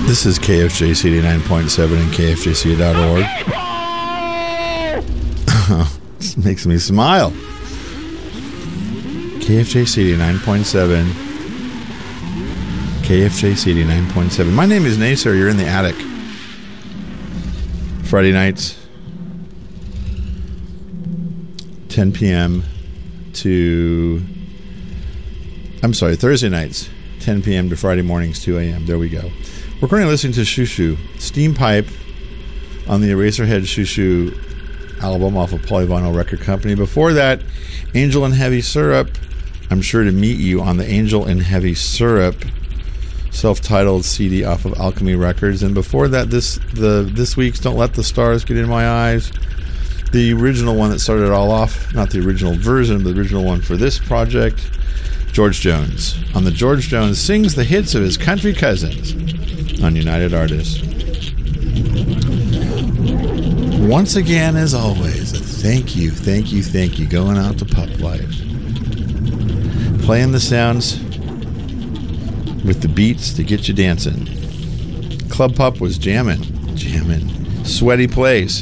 This is KFJ CD 9.7 and KFJC.org. This makes me smile. KFJ CD 9.7. KFJ CD 9.7. My name is Nacer. You're in the attic. Friday nights, 10 p.m. to... I'm sorry, Thursday nights, 10 p.m. to Friday mornings, 2 a.m. There we go. We're currently listening to Shoo Shoo, Steam Pipe, on the Eraserhead Shoo Shoo album off of Polyvinyl Record Company. Before that, Angel and Heavy Syrup, I'm Sure to Meet You, on the Angel and Heavy Syrup self-titled CD off of Alchemy Records. And before that, this week's Don't Let the Stars Get in My Eyes, the original one that started it all off, not the original version, but the original one for this project, George Jones, on the George Jones Sings the Hits of His Country Cousins on United Artists. Once again, as always, thank you going out to Pup Life. Playing the sounds with the beats to get you dancing. Club Pup was jamming. Sweaty place.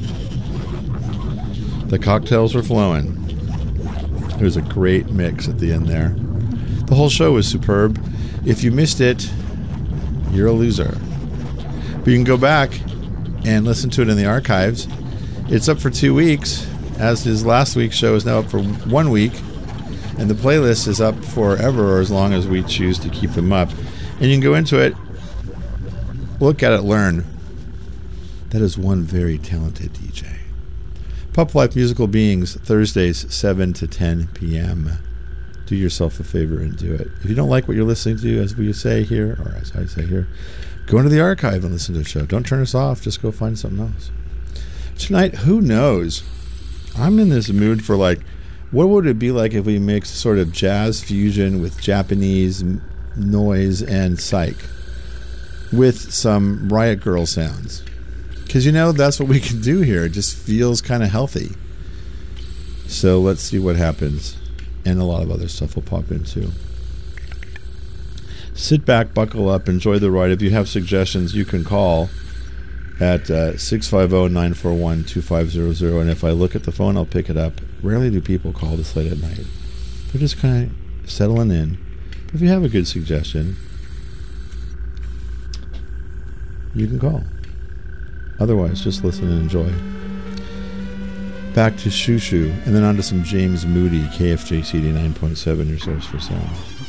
The cocktails were flowing. It was a great mix at the end there. The whole show was superb. If you missed it, you're a loser. But you can go back and listen to it in the archives. It's up for 2 weeks, as is last week's show is now up for 1 week. And the playlist is up forever, or as long as we choose to keep them up. And you can go into it, look at it, learn. That is one very talented DJ. Pup Life Musical Beings, Thursdays, 7 to 10 p.m. Do yourself a favor and do it. If you don't like what you're listening to, as we say here, or as I say here, go into the archive and listen to the show. Don't turn us off. Just go find something else. Tonight, who knows? I'm in this mood for, like, what would it be like if we mixed sort of jazz fusion with Japanese noise and psych with some Riot Girl sounds? Because, you know, that's what we can do here. It just feels kind of healthy. So let's see what happens. And a lot of other stuff will pop in too. Sit back, buckle up, enjoy the ride. If you have suggestions, you can call at 650-941-2500. And if I look at the phone, I'll pick it up. Rarely do people call this late at night. They're just kind of settling in. But if you have a good suggestion, you can call. Otherwise, just listen and enjoy. Back to Shoo Shoo, and then on to some James Moody, KFJ CD 9.7, your source for sound.